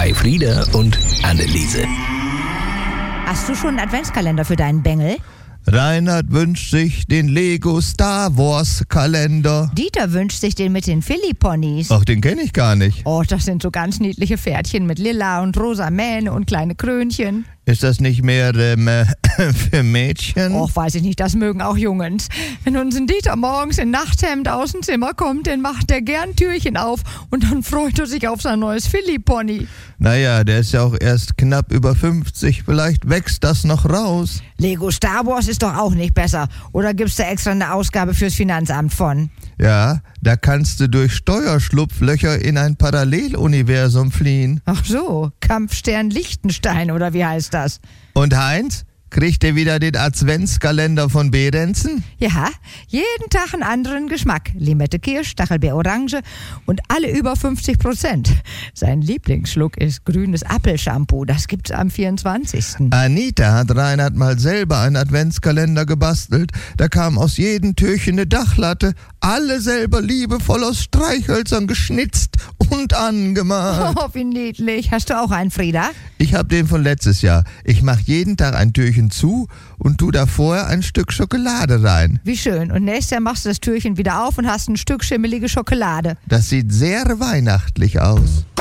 bei Frieda und Anneliese. Hast du schon einen Adventskalender für deinen Bengel? Reinhard wünscht sich den Lego Star Wars Kalender. Dieter wünscht sich den mit den Philly-Ponys. Ach, den kenne ich gar nicht. Oh, das sind so ganz niedliche Pferdchen mit lila und rosa Mähne und kleine Krönchen. Ist das nicht mehr für Mädchen? Och, weiß ich nicht, das mögen auch Jungens. Wenn unser Dieter morgens in Nachthemd aus dem Zimmer kommt, dann macht er gern Türchen auf und dann freut er sich auf sein neues Philly-Pony. Naja, der ist ja auch erst knapp über 50. Vielleicht wächst das noch raus. Lego Star Wars ist doch auch nicht besser. Oder gibt's da extra eine Ausgabe fürs Finanzamt von? Ja, da kannst du durch Steuerschlupflöcher in ein Paralleluniversum fliehen. Ach so, Kampfstern Liechtenstein oder wie heißt das? Und Heinz, kriegt er wieder den Adventskalender von Behrensen? Ja, jeden Tag einen anderen Geschmack. Limette Kirsch, Stachelbeer Orange und alle über 50%. Sein Lieblingsschluck ist grünes Apfelshampoo. Das gibt's am 24. Anita hat Reinhard mal selber einen Adventskalender gebastelt. Da kam aus jedem Türchen eine Dachlatte. Alle selber liebevoll aus Streichhölzern geschnitzt und angemalt. Oh, wie niedlich. Hast du auch einen, Frieda? Ich hab den von letztes Jahr. Ich mach jeden Tag ein Türchen zu und tu da vorher ein Stück Schokolade rein. Wie schön. Und nächstes Jahr machst du das Türchen wieder auf und hast ein Stück schimmelige Schokolade. Das sieht sehr weihnachtlich aus.